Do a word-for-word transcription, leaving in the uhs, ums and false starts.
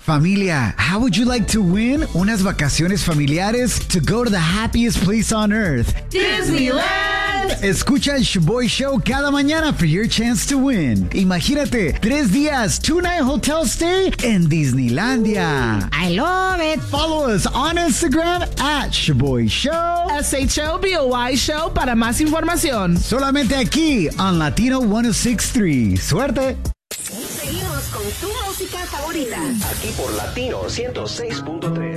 Familia, how would you like to win unas vacaciones familiares to go to the happiest place on earth? Disneyland! Escucha el Shoboy Show cada mañana for your chance to win. Imagínate, tres días, two-night hotel stay en Disneylandia. I love it. Follow us on Instagram at Shoboy Show. S H O B O Y Show para más información. Solamente aquí, on Latino ciento sesenta y tres. ¡Suerte! Seguimos con tu música favorita. Aquí por Latino ciento seis punto tres.